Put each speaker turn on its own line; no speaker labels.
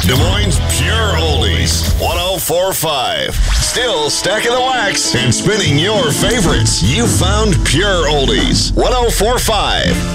Des Moines Pure Oldies, 104.5. Still stacking the wax and spinning your favorites. You found Pure Oldies, 104.5.